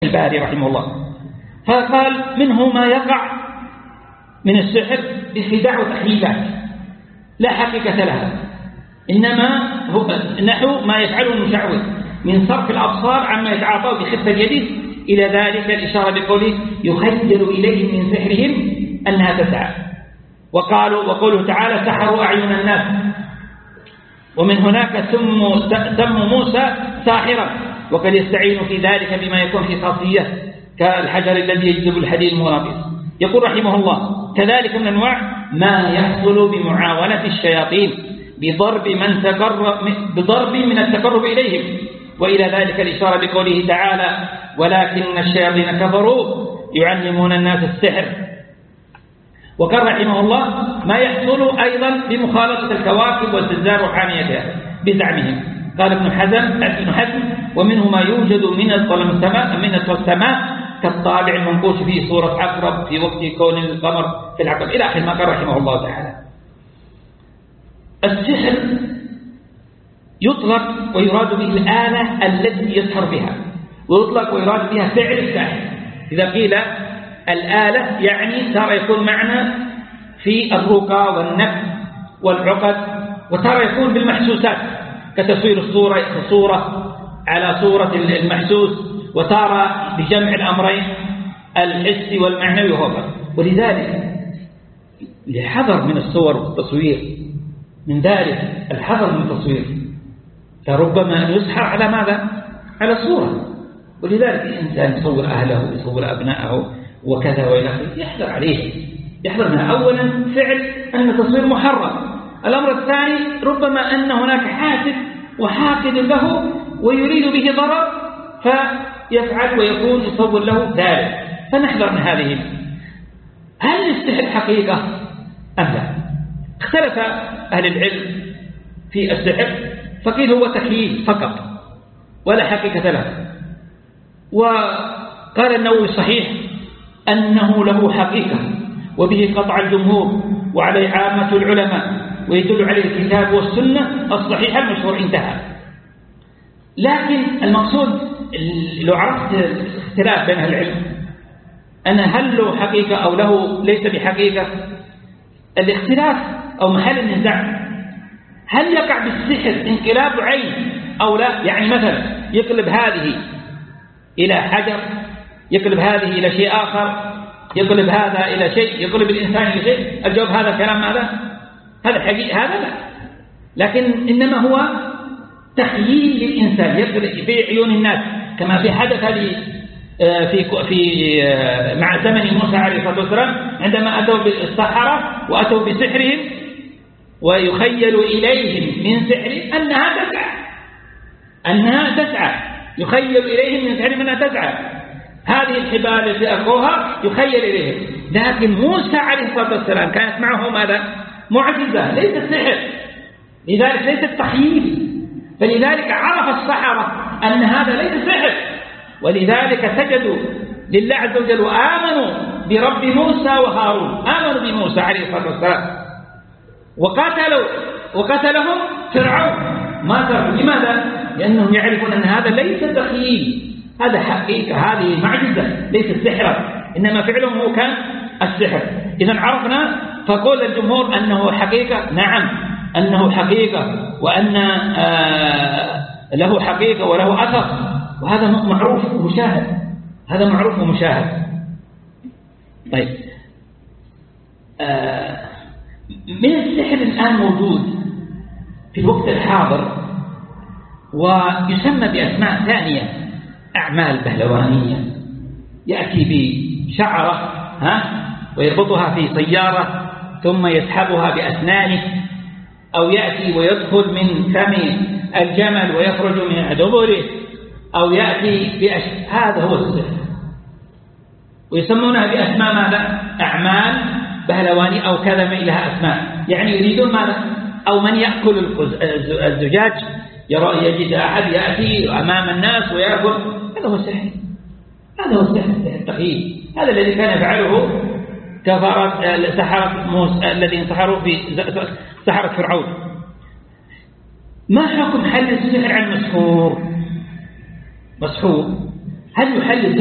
الباري رحمه الله، فقال منه ما يقع من السحر بخداع وتحليلات لا حقيقة لها، إنما هو نحو ما يفعله المشعوذ من صرف الأبصار عما يتعاطاه بخفة يده، إلى ذلك الإشارة بقوله يخيل إليه من سحرهم أنها تسعى. وقوله تعالى سحروا أعين الناس، ومن هناك سموا موسى ساحرا، وقد يستعين في ذلك بما يكون في خاصية كالحجر الذي يجذب الحديد المغناطيس. يقول رحمه الله كذلك من أنواع ما يحصل بمعاونة الشياطين بضرب من التقرب إليهم، وإلى ذلك الإشارة بقوله تعالى ولكن الشياطين كفروا يعلمون الناس السحر. وقال رحمه الله ما يحصل أيضا بمخالطة الكواكب والزلزال وحاميتها بزعمهم. قال ابن حزم ومنه ما يوجد من السماء كالطابع المنقوش في صورة عقرب في وقت كون القمر في العقرب، إلى آخر ما قال رحمه الله تعالى. السحر يطلق ويراد به الآلة التي يسحر بها، ويطلق ويراد بها فعل الساحر. إذا قيل الآلة يعني ترى يكون معنى في الرقى والنفس والعقد، وترى يكون بالمحسوسات كتصوير الصورة على صورة المحسوس، وترى بجمع الأمرين الحسي والمعنوي وهذا. ولذلك الحذر من الصور والتصوير، من ذلك الحذر من التصوير، فربما يسحر على ماذا؟ على الصورة. ولذلك الإنسان يصور أهله يصور أبنائه وكذا وإلى آخره، يحذر عليه، يحذر منها. أولا فعل أن التصوير محرم. الأمر الثاني ربما أن هناك حاسد وحاقد له ويريد به ضرر فيفعل ويكون يصور له ذلك، فنحذر من هذه. هل السحر حقيقة أم لا؟ اختلف أهل العلم في السحر، فقيل هو تخييل فقط ولا حقيقة له. وقال النووي صحيح أنه له حقيقة، وبه قطع الجمهور وعليه عامة العلماء، ويدل عليه الكتاب والسنة الصحيحة المشهور انتهى. لكن المقصود لو عرفت الاختلاف بين أهل العلم أن هل له حقيقة أو له ليس بحقيقة، الاختلاف أو محل النزاع هل يقع بالسحر انقلاب عين أو لا. يعني مثلا يقلب هذه إلى حجر، يقلب هذه إلى شيء آخر، يقلب هذا إلى شيء، يقلب الإنسان إلى شيء. الجواب هذا كلام هذا حقيقي، هذا لا. لكن إنما هو تخييل للإنسان يقلب في عيون الناس، كما في حدث في مع زمن موسى عليه الصلاة والسلام عندما أتوا بالسحرة وأتوا بسحرهم ويخيل إليهم من سحرهم أنها تسعى، يخيل إليهم من سحرهم أنها تسعى. هذه الحبال التي ألقوها يخيل إليهم. لكن موسى عليه الصلاة والسلام كانت معه ماذا؟ معجزة، ليست سحر، لذلك ليست تخييل. فلذلك عرف السحرة أن هذا ليس سحر، ولذلك سجدوا لله عز وجل وآمنوا برب موسى وهارون، آمنوا بموسى عليه الصلاة والسلام، وقتلهم فرعون ما تركوا. لماذا؟ لأنهم يعرفون أن هذا ليس تخييل، هذا حقيقة، هذه معجزة ليست سحرا، إنما فعلهم هو كان السحر. إذا عرفنا. فقول الجمهور أنه حقيقة، نعم أنه حقيقة، وأن له حقيقة وله أثر، وهذا معروف ومشاهد، هذا معروف ومشاهد. طيب من السحر الآن موجود في الوقت الحاضر ويسمى بأسماء ثانية، أعمال بهلوانية، يأتي بشعرة ويربطها في سيارة ثم يسحبها بأسنانه، أو يأتي ويدخل من فم الجمل ويخرج من دبره، أو يأتي هذا هو السحر، ويسمونها بأسماء ماذا؟ أعمال بهلواني أو كذا ما لها أسماء. يعني يريدون ماذا؟ أو من يأكل الزجاج يجد أحد يأتي أمام الناس ويأكل، هذا هو السحر، هذا هو السحر التخييل. هذا الذي كان يفعله كفرة سحرة موسى الذين سحروا في سحرة فرعون. ما حكم حل السحر عن مسحور؟ هل يحل